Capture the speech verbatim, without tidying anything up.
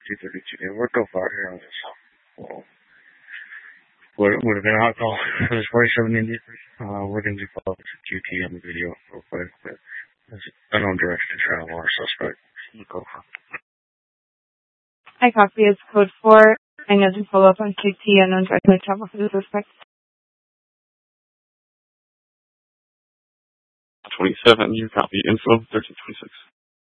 two thirty-two. Yeah, we're go far here on this. Well, would would have been a hot call for this forty-seven Indy. Uh, we're going to do follow up to Q T on the video real quick. But there's unknown direction to travel our suspect. Go for. Hi, copy. It's code four. I know to follow up on Q T unknown direction to travel for the suspect. twenty-seven, you copy info thirteen twenty-six.